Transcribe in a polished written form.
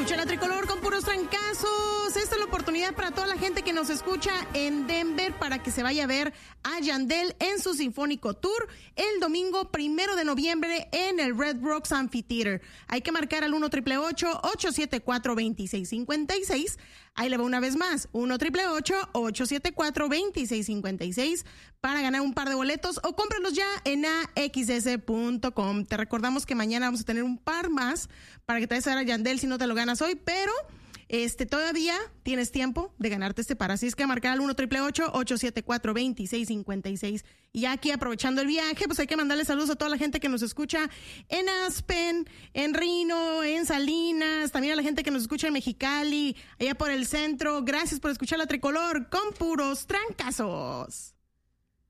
Escucha la Tricolor con puros trancazos. Esta es la oportunidad para toda la gente que nos escucha en Denver para que se vaya a ver a Yandel en su Sinfónico Tour el domingo 1 de noviembre en el Red Rocks Amphitheater. Hay que marcar al 1-888-874-2656. Ahí le va una vez más, 1-888-874-2656 para ganar un par de boletos o cómpralos ya en axs.com. Te recordamos que mañana vamos a tener un par más para que te vayas a ver a Yandel si no te lo ganas hoy, pero todavía tienes tiempo de ganarte este par. Así es que marcar al 1-888-874-2656. Y ya aquí aprovechando el viaje, pues hay que mandarle saludos a toda la gente que nos escucha en Aspen, en Reno, en Salinas, también a la gente que nos escucha en Mexicali, allá por el centro. Gracias por escuchar la Tricolor con puros trancazos.